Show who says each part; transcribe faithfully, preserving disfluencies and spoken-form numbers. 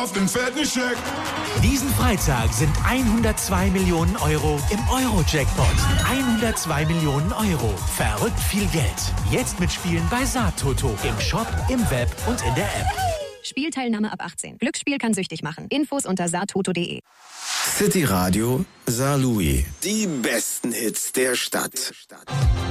Speaker 1: auf den fetten Scheck.
Speaker 2: Diesen Freitag sind hundertzwei Millionen Euro im Euro-Jackpot. hundertzwei Millionen Euro. Verrückt viel Geld. Jetzt mitspielen bei Saattoto. Im Shop, im Web und in der App.
Speaker 3: Spielteilnahme ab achtzehn. Glücksspiel kann süchtig machen. Infos unter saattoto punkt de.
Speaker 4: City Radio Saarlouis. Die besten Hits der Stadt.